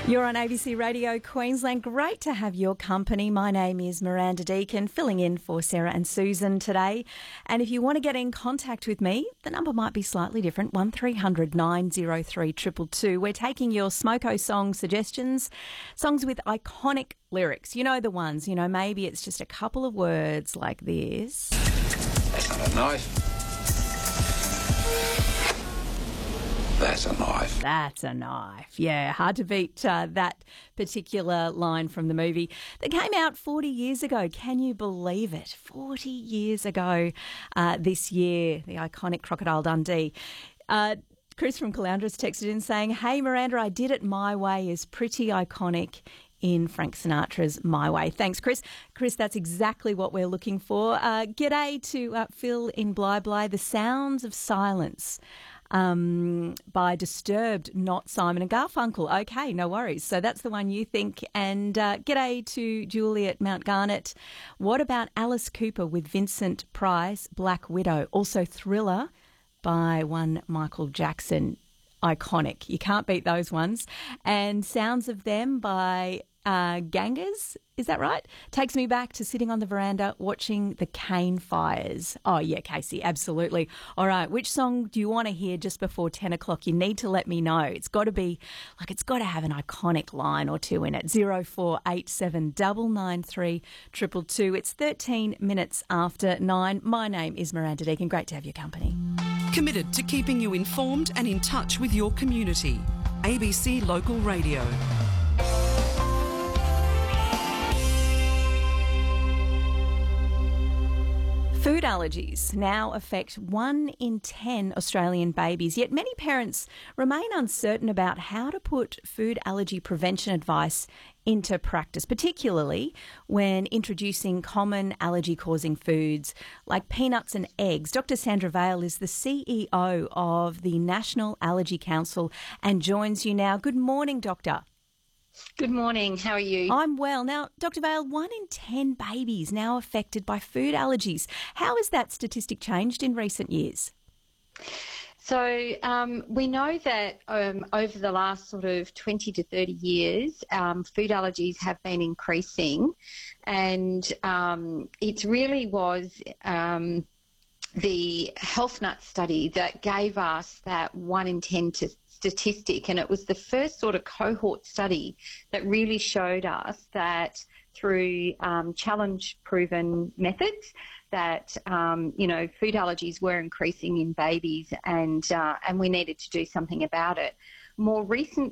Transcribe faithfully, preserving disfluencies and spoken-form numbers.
You're on A B C Radio Queensland. Great to have your company. My name is Miranda Deakin, filling in for Sarah and Susan today. And if you want to get in contact with me, the number might be slightly different, one three hundred nine oh three two two two. We're taking your Smoko song suggestions, songs with iconic lyrics. You know the ones, you know, maybe it's just a couple of words like this. That's not a knife. That's a knife. That's a knife. Yeah, hard to beat uh, that particular line from the movie that came out forty years ago. Can you believe it? forty years ago uh, this year, the iconic Crocodile Dundee. Uh, Chris from Caloundra's texted in saying, "Hey Miranda, I Did It My Way is pretty iconic in Frank Sinatra's My Way." Thanks, Chris. Chris, that's exactly what we're looking for. Uh, g'day to uh, Phil in Bly Bly. The Sounds of Silence um, by Disturbed, not Simon and Garfunkel. Okay, no worries. So that's the one you think. And uh, g'day to Julie at Mount Garnet. What about Alice Cooper with Vincent Price, Black Widow? Also Thriller by one Michael Jackson. Iconic. You can't beat those ones. And Sounds of Them by uh, Gangas, is that right? Takes me back to sitting on the veranda watching the Cane fires. Oh, yeah, Casey, absolutely. All right, which song do you want to hear just before ten o'clock? You need to let me know. It's got to be, like, it's got to have an iconic line or two in it. zero four eight seven nine nine three two two two. It's thirteen minutes after nine. My name is Miranda Deakin. Great to have your company. Committed to keeping you informed and in touch with your community. A B C Local Radio. Food allergies now affect one in ten Australian babies, yet many parents remain uncertain about how to put food allergy prevention advice into practice, particularly when introducing common allergy-causing foods like peanuts and eggs. Doctor Sandra Vale is the C E O of the National Allergy Council and joins you now. Good morning, Doctor. Good morning. How are you? I'm well. Now, Doctor Vale, one in ten babies now affected by food allergies. How has that statistic changed in recent years? So um, we know that um, over the last sort of twenty to thirty years, um, food allergies have been increasing, and um, it really was um, the Health Nut study that gave us that one in ten to statistic, and it was the first sort of cohort study that really showed us that through um, challenge-proven methods that, um, you know, food allergies were increasing in babies, and uh, and we needed to do something about it. More recent